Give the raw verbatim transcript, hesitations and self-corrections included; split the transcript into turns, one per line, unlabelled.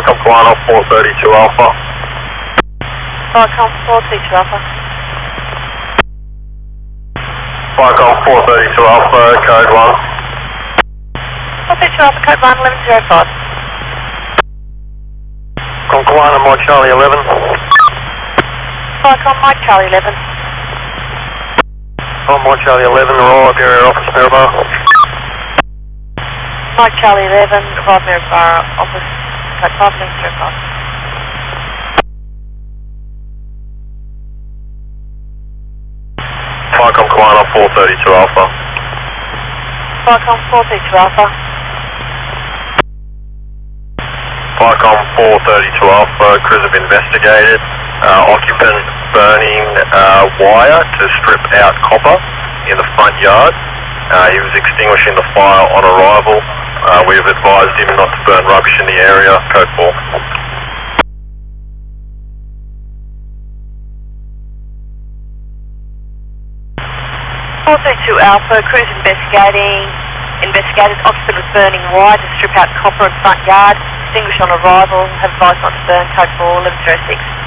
Falcon Guano four thirty-two Alpha.
Falcon four thirty-two Alpha.
Falcon four thirty-two Alpha, code one.
four thirty-two Alpha, code one, eleven zero five.
Falcon Guano, Mike Charlie eleven.
Falcon Mike Charlie eleven.
Oh, Mike Charlie eleven, roll up your office, Maribor.
Mike Charlie eleven, arrive Maribor, office, code five eleven zero five.
Falcon Guano four thirty-two Alpha.
Falcon four thirty-two Alpha.
Falcon four thirty-two Alpha, crews have investigated. Uh, occupant burning uh, wire to strip out copper in the front yard. Uh, he was extinguishing the fire on arrival. Uh, we have advised him not to burn rubbish in the area. Code four.
four thirty-two Alpha, crews investigating. Investigated occupant was burning wire to strip out copper in front yard. Extinguished on arrival. Have advised not to burn. Code four eleven zero six.